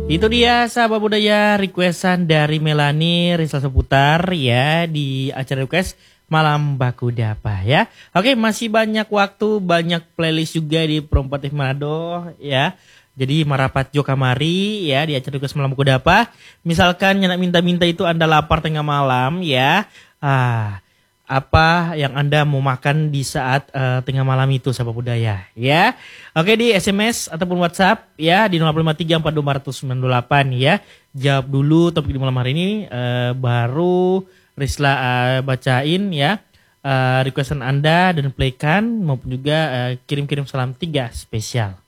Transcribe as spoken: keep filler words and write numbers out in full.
Itu dia sahabat budaya requestan dari Melani Rizal Seputar ya di acara request Malam Baku Dapa ya. Oke, masih banyak waktu, banyak playlist juga di Promotif Manado ya. Jadi marapat jo kamari ya di acara request Malam Baku Dapa. Misalkan yang nak minta-minta itu Anda lapar tengah malam ya. Ah, apa yang Anda mau makan di saat uh, tengah malam itu sahabat budaya ya. Oke, di S M S ataupun WhatsApp ya di nol lima tiga empat dua nol sembilan delapan ya. Jawab dulu topik di malam hari ini uh, baru Rizla uh, bacain ya uh, requestan Anda dan playkan maupun juga uh, kirim-kirim salam tiga spesial.